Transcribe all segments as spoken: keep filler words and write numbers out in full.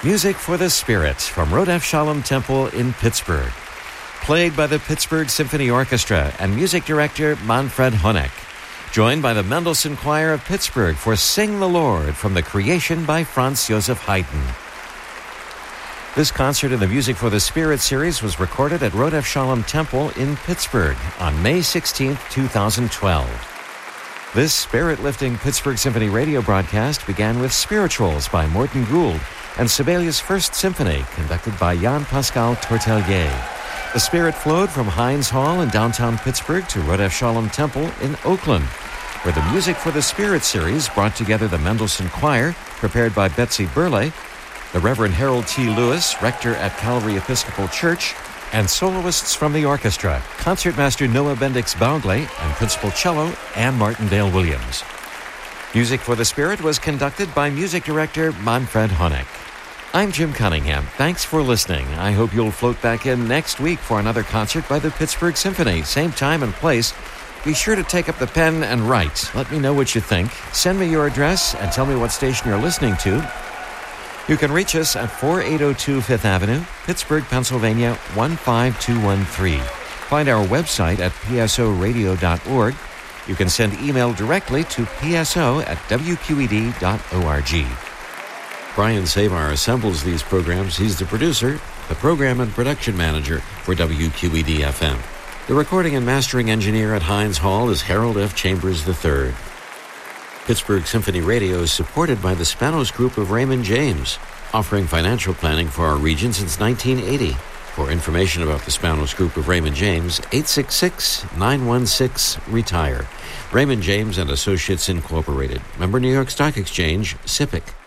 Music for the Spirit from Rodef Shalom Temple in Pittsburgh. Played by the Pittsburgh Symphony Orchestra and music director Manfred Honeck. Joined by the Mendelssohn Choir of Pittsburgh for Sing the Lord from the Creation by Franz Joseph Haydn. This concert in the Music for the Spirit series was recorded at Rodef Shalom Temple in Pittsburgh on May sixteenth, twenty twelve. This spirit-lifting Pittsburgh Symphony radio broadcast began with Spirituals by Morton Gould and Sibelius' First Symphony, conducted by Jean-Pascal Tortelier. The spirit flowed from Heinz Hall in downtown Pittsburgh to Rodef Shalom Temple in Oakland, where the Music for the Spirit series brought together the Mendelssohn Choir, prepared by Betsy Burley, the Reverend Harold T. Lewis, rector at Calvary Episcopal Church, and soloists from the orchestra, Concertmaster Noah Bendix Baugley and Principal Cello Ann Martindale Williams. Music for the Spirit was conducted by music director Manfred Honeck. I'm Jim Cunningham. Thanks for listening. I hope you'll float back in next week for another concert by the Pittsburgh Symphony. Same time and place. Be sure to take up the pen and write. Let me know what you think. Send me your address and tell me what station you're listening to. You can reach us at forty-eight oh two Fifth Avenue, Pittsburgh, Pennsylvania, one five two one three. Find our website at p s o radio dot org. You can send email directly to p s o at w q e d dot org. Brian Savar assembles these programs. He's the producer, the program and production manager for W Q E D F M. The recording and mastering engineer at Heinz Hall is Harold F. Chambers the third. Pittsburgh Symphony Radio is supported by the Spanos Group of Raymond James, offering financial planning for our region since nineteen eighty. For information about the Spanos Group of Raymond James, eight six six, nine one six, RETIRE. Raymond James and Associates Incorporated. Member New York Stock Exchange, S I P C.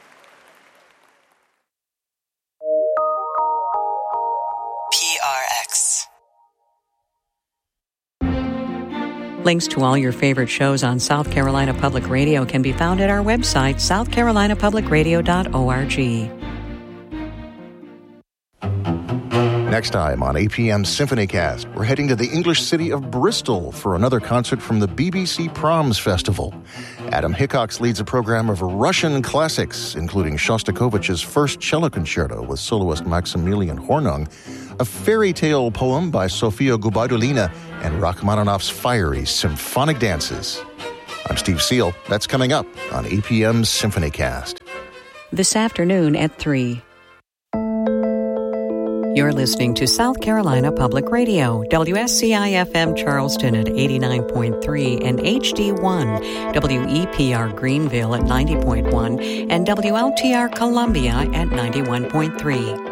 Links to all your favorite shows on South Carolina Public Radio can be found at our website, south carolina public radio dot org. Next time on A P M SymphonyCast, we're heading to the English city of Bristol for another concert from the B B C Proms Festival. Adam Hickox leads a program of Russian classics, including Shostakovich's First Cello Concerto with soloist Maximilian Hornung, a fairy tale poem by Sofia Gubaidulina, and Rachmaninoff's fiery symphonic dances. I'm Steve Seal. That's coming up on A P M SymphonyCast. This afternoon at three. You're listening to South Carolina Public Radio, W S C I F M Charleston at eighty-nine point three and H D one, W E P R Greenville at ninety point one, and W L T R Columbia at ninety-one point three.